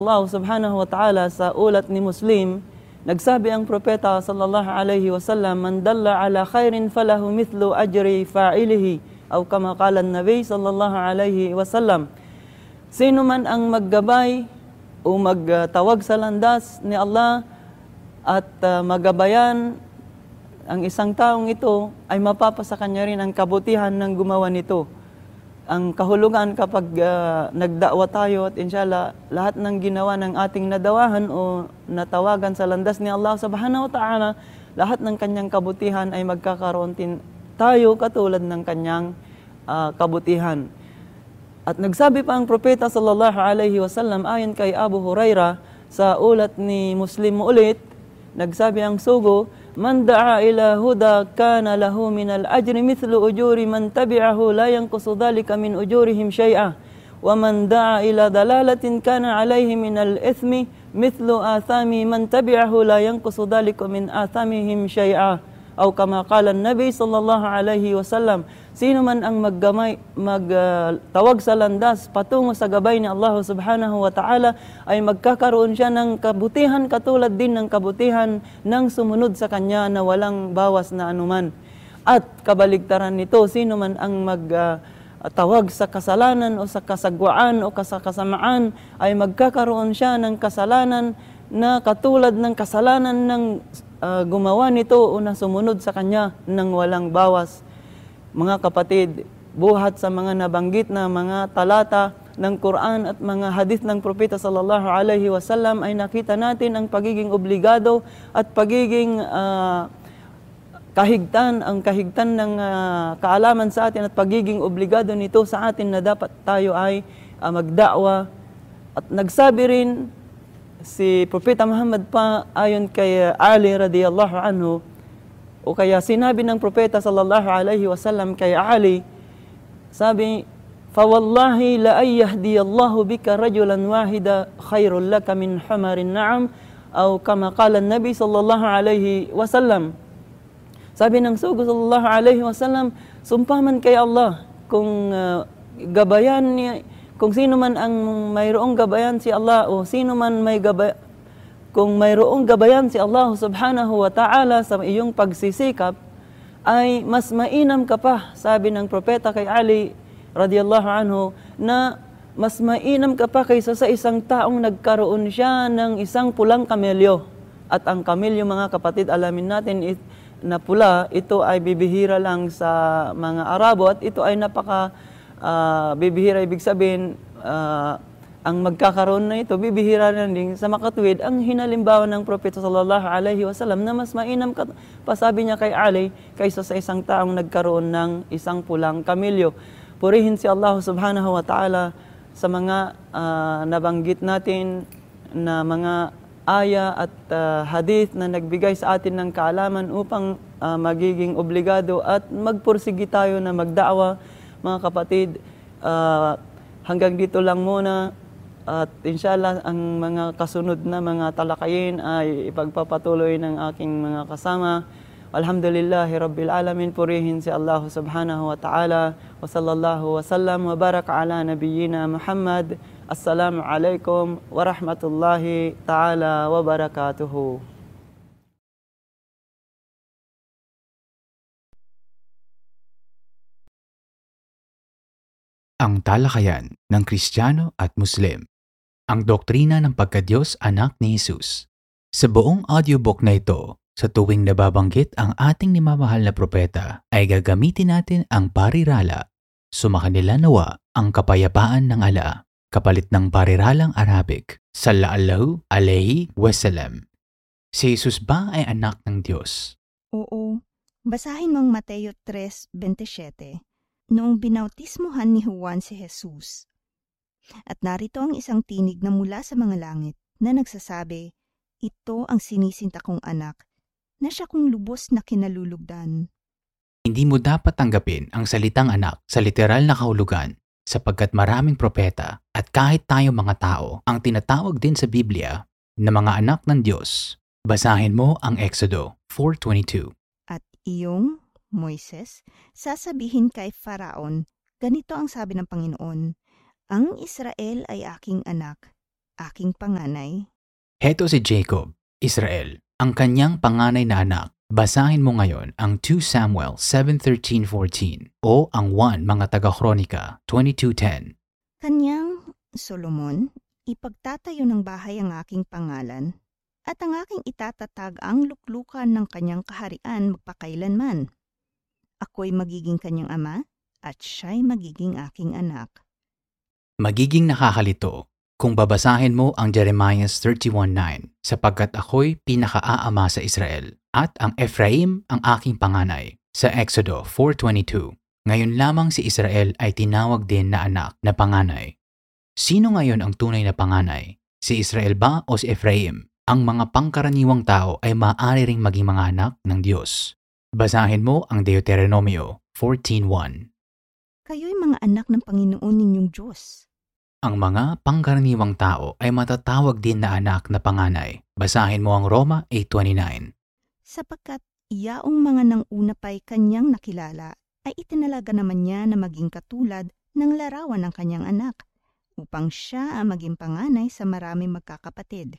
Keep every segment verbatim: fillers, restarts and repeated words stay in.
Allah subhanahu wa ta'ala sa ulat ni Muslim, nagsabi ang propeta sallallahu alaihi wasallam, man dalla ala khairin falahu mithlu ajri fa'ilihi, o kama qala an-nabi sallallahu alaihi wasallam. Sino man ang maggabay o magtawag sa landas ni Allah at uh, magabayan ang isang taong ito, ay mapapasa kanya rin ang kabutihan ng gumawa nito. Ang kahulugan kapag uh, nagdakwa tayo at inshallah lahat ng ginawa ng ating nadawahan o natawagan sa landas ni Allah subhanahu wa ta'ala, lahat ng kanyang kabutihan ay magkakaroon din tayo katulad ng kanyang uh, kabutihan. At nagsabi pa ang propeta sallallahu alaihi wasallam ayon kay Abu Hurairah sa ulat ni Muslim ulit, nagsabi ang sugo, man da'a ila huda kana lahu min al-ajri mithlu ujuri man tabi'ahu la yanqusu dhalika min ujurihim shay'a wa man da'a ila dalalatin kana alayhi min al-ithmi mithlu athami man tabi'ahu la yanqusu dhalika min athamihim shay'a, o kama qala an-nabi sallallahu alayhi wasallam. Sino man ang maggamay magtawag uh, sa landas patungo sa gabay ni Allah subhanahu wa ta'ala, ay magkakaroon siya ng kabutihan katulad din ng kabutihan ng sumunod sa kanya na walang bawas na anuman. At kabaligtaran nito, sino man ang magtawag uh, sa kasalanan o sa kasagwaan o sa kasamaan, ay magkakaroon siya ng kasalanan na katulad ng kasalanan ng uh, gumawa nito o na sumunod sa kanya ng walang bawas. Mga kapatid, buhat sa mga nabanggit na mga talata ng Quran at mga hadith ng Propeta sallallahu alaihi wasallam, ay nakita natin ang pagiging obligado at pagiging uh, kahigtan, ang kahigtan ng uh, kaalaman sa atin at pagiging obligado nito sa atin na dapat tayo ay uh, magdakwa. At nagsabi rin si Propeta Muhammad pa ayon kay Ali radiyallahu anhu, o kaya sinabi ng propeta sallallahu alaihi wasallam kay Ali, sabi, fawallahi la ayyahdiyallahu bika rajulan wahida khairul laka min humarin na'am, o kama qala an-nabi sallallahu alaihi wasallam. Sabi ng sugo sallallahu alaihi wasallam, sumpaman kay Allah, kung uh, gabayan niya, kung sino man ang mayroong gabayan si Allah, o sino man may gabayan, kung mayroong gabayan si Allah subhanahu wa ta'ala sa iyong pagsisikap, ay mas mainam ka pa, sabi ng propeta kay Ali radiyallahu anhu, na mas mainam ka pa kaysa sa isang taong nagkaroon siya ng isang pulang kamelyo. At ang kamelyo, mga kapatid, alamin natin it, na pula, ito ay bibihira lang sa mga Arabo, at ito ay napaka uh, bibihira, ibig sabihin, uh, ang magkakaroon na ito, bibihira na din sa makatuwid ang hinalimbawa ng Propeta sallallahu alaihi wasallam na mas mainam ka, pasabi niya kay Ali, kaysa sa isang taong nagkaroon ng isang pulang kamilyo. Purihin si Allah subhanahu wa ta'ala sa mga uh, nabanggit natin na mga aya at uh, hadith na nagbigay sa atin ng kaalaman upang uh, magiging obligado at magpursigi tayo na magda'wa. Mga kapatid, uh, hanggang dito lang muna. At inshallah, ang mga kasunod na mga talakayin ay ipagpapatuloy ng aking mga kasama. Alhamdulillahi Rabbil Alamin, purihin si Allah subhanahu wa ta'ala. Wa sallallahu wa sallam wa baraka ala nabiyyina Muhammad. Assalamu alaikum wa rahmatullahi ta'ala wa barakatuhu. Ang talakayan ng Kristiyano at Muslim. Ang doktrina ng pagka-Diyos anak ni Jesus. Sa buong audiobook na ito, sa tuwing nababanggit ang ating nimamahal na propeta, ay gagamitin natin ang parirala. Sumakanila nawa ang kapayapaan ng Allah, kapalit ng pariralang Arabic. Sallallahu alayhi wasallam. Si Jesus ba ay anak ng Diyos? Oo. Basahin mong Mateo three twenty-seven. Noong binautismohan ni Juan si Jesus. At narito ang isang tinig na mula sa mga langit na nagsasabi, ito ang sinisinta kong anak, na siya kong lubos na kinalulugdan. Hindi mo dapat tanggapin ang salitang anak sa literal na kahulugan, sapagkat maraming propeta at kahit tayo mga tao ang tinatawag din sa Biblia na mga anak ng Diyos. Basahin mo ang Exodo four twenty-two. At iyong, Moises, sasabihin kay Faraon, ganito ang sabi ng Panginoon, ang Israel ay aking anak, aking panganay. Heto si Jacob, Israel, ang kanyang panganay na anak. Basahin mo ngayon ang two Samuel seven thirteen fourteen o ang one mga taga-Kronika twenty-two ten. Kanyang, Solomon, ipagtatayo ng bahay ang aking pangalan, at ang aking itatatag ang luklukan ng kanyang kaharian magpakailanman. Ako'y magiging kanyang ama, at siya'y magiging aking anak. Magiging nakakalito kung babasahin mo ang Jeremiah thirty-one nine, sapagkat ako'y pinakaaama sa Israel, at ang Ephraim ang aking panganay, sa Exodo four twenty-two. Ngayon lamang si Israel ay tinawag din na anak na panganay. Sino ngayon ang tunay na panganay? Si Israel ba o si Ephraim? Ang mga pangkaraniwang tao ay maaari ring maging mga anak ng Diyos. Basahin mo ang Deuteronomio fourteen one. Kayo'y mga anak ng Panginoon ninyong Diyos. Ang mga pangkaraniwang tao ay matatawag din na anak na panganay. Basahin mo ang Roma eight twenty-nine. Sapagkat iyaong mga nang una pa'y kanyang nakilala, ay itinalaga naman niya na maging katulad ng larawan ng kanyang anak, upang siya ang maging panganay sa maraming magkakapatid.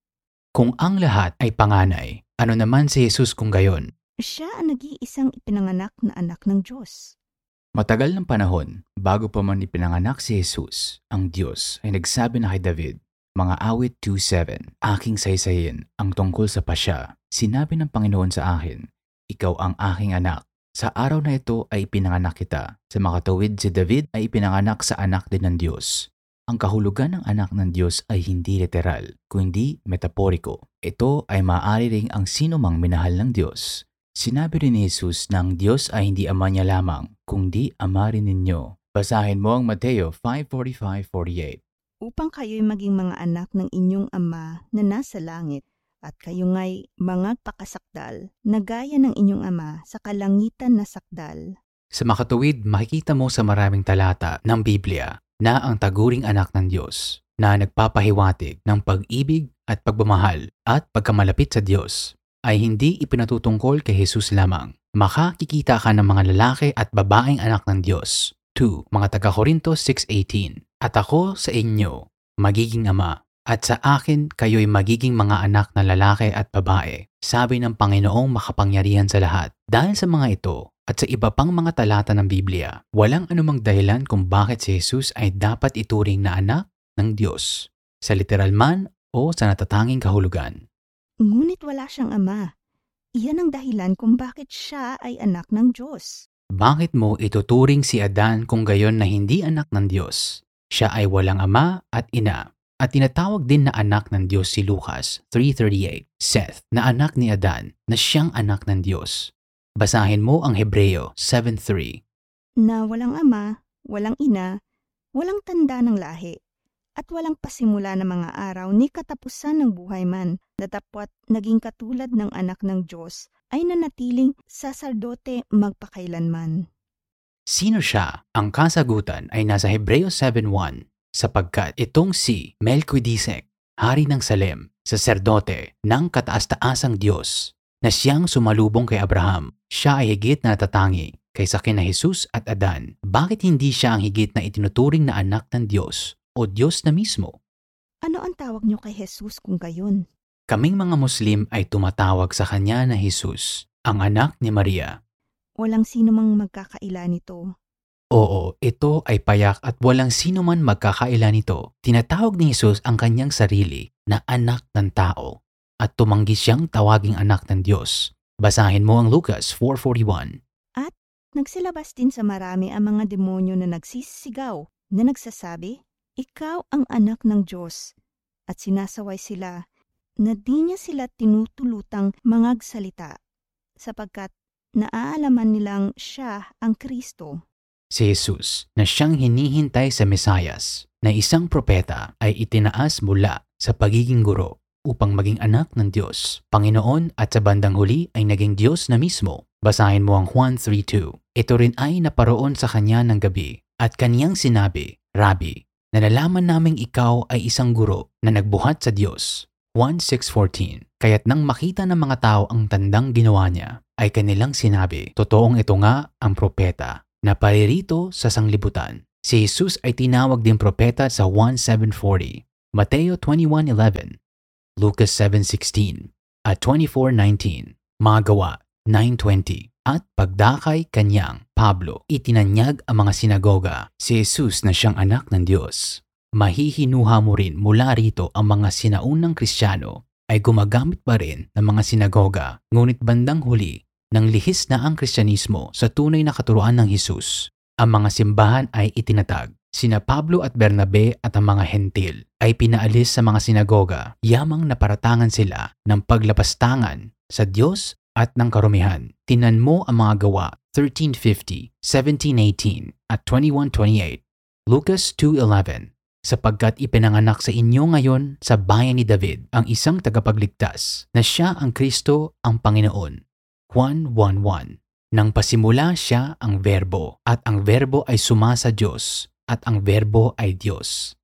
Kung ang lahat ay panganay, ano naman si Jesus kung gayon? Siya ang nag-iisang ipinanganak na anak ng Diyos. Matagal ng panahon, bago pa man ipinanganak si Jesus, ang Diyos ay nagsabi na kay David, mga awit two seven, aking saysayin ang tungkol sa pasya. Sinabi ng Panginoon sa akin, ikaw ang aking anak. Sa araw na ito ay ipinanganak kita. Sa makatuwid si David ay ipinanganak sa anak din ng Diyos. Ang kahulugan ng anak ng Diyos ay hindi literal, kundi metaporiko. Ito ay maaari ring ang sinumang minahal ng Diyos. Sinabi rin ni Jesus na ang Diyos ay hindi ama niya lamang, kundi ama rin ninyo. Basahin mo ang Mateo five forty-five forty-eight. Upang kayo'y maging mga anak ng inyong ama na nasa langit, at kayo nga'y mangagpakasakdal na gaya ng inyong ama sa kalangitan na sakdal. Sa makatuwid, makikita mo sa maraming talata ng Biblia na ang taguring anak ng Diyos na nagpapahiwatig ng pag-ibig at pagmamahal at pagkamalapit sa Diyos ay hindi ipinatutungkol kay Jesus lamang. Makakikita ka ng mga lalaki at babaeng anak ng Diyos. two. Mga taga-Korintos six eighteen. At ako sa inyo, magiging ama, at sa akin kayo'y magiging mga anak na lalaki at babae. Sabi ng Panginoong makapangyarihan sa lahat. Dahil sa mga ito at sa iba pang mga talata ng Biblia, walang anumang dahilan kung bakit si Jesus ay dapat ituring na anak ng Diyos, sa literal man o sa natatanging kahulugan. Ngunit wala siyang ama. Iyan ang dahilan kung bakit siya ay anak ng Diyos. Bakit mo ituturing si Adan kung gayon na hindi anak ng Diyos? Siya ay walang ama at ina. At tinatawag din na anak ng Diyos si Lucas three thirty-eight. Seth na anak ni Adan na siyang anak ng Diyos. Basahin mo ang Hebreo seven three. Na walang ama, walang ina, walang tanda ng lahi, at walang pasimula ng mga araw ni katapusan ng buhay man, datapwat naging katulad ng anak ng Diyos ay nanatiling saserdote magpakailanman. Sino siya? Ang kasagutan ay nasa Hebreo seven one, sapagkat itong si Melchizedek, hari ng Salem, saserdote ng kataas-taasang Diyos, na siyang sumalubong kay Abraham, siya ay higit na natatangi kaysa kina Jesus at Adan. Bakit hindi siya ang higit na itinuturing na anak ng Diyos o Diyos na mismo? Ano ang tawag niyo kay Jesus kung gayon? Kaming mga Muslim ay tumatawag sa kanya na Jesus, ang anak ni Maria. Walang sino mang magkakaila nito. Oo, ito ay payak at walang sino man magkakaila nito. Tinatawag ni Jesus ang kanyang sarili na anak ng tao at tumanggi siyang tawaging anak ng Diyos. Basahin mo ang Lucas four forty-one. At nagsilabas din sa marami ang mga demonyo na nagsisigaw na nagsasabi, ikaw ang anak ng Diyos. At sinasaway sila na di niya sila tinutulutang mangagsalita sapagkat naaalaman nilang siya ang Kristo. Si Jesus na siyang hinihintay sa Mesayas na isang propeta ay itinaas mula sa pagiging guro upang maging anak ng Diyos, Panginoon at sa bandang huli ay naging Diyos na mismo. Basahin mo ang Juan three two. Ito rin ay naparoon sa kanya ng gabi at kaniyang sinabi, Rabbi, nalalaman naming ikaw ay isang guro na nagbuhat sa Diyos. Juan six fourteen. Kaya't nang makita ng mga tao ang tandang ginawa niya, ay kanilang sinabi, totoong ito nga ang propeta na paririto sa sanglibutan. Si Jesus ay tinawag din propeta sa Juan seven forty. Mateo twenty-one eleven, Lucas seven sixteen, at twenty-four nineteen, Mga Gawa nine twenty. At pagdakay kanyang, Pablo, itinanyag ang mga sinagoga, si Jesus na siyang anak ng Diyos. Mahihinuha mo rin mula rito ang mga sinaunang Kristiyano ay gumagamit pa rin ng mga sinagoga, ngunit bandang huli, nang lihis na ang Kristyanismo sa tunay na katuruan ng Jesus, ang mga simbahan ay itinatag. Sina Pablo at Bernabe at ang mga hentil ay pinaalis sa mga sinagoga, yamang naparatangan sila ng paglapastangan sa Diyos at ng karumihan. Tinan mo ang mga Gawa thirteen fifty, seventeen eighteen at twenty-one twenty-eight. Lucas two eleven. Sapagkat ipinanganak sa inyo ngayon sa bayan ni David ang isang tagapagligtas na siya ang Kristo ang Panginoon. Juan one one. Nang pasimula siya ang Verbo at ang Verbo ay suma sa Diyos at ang Verbo ay Diyos.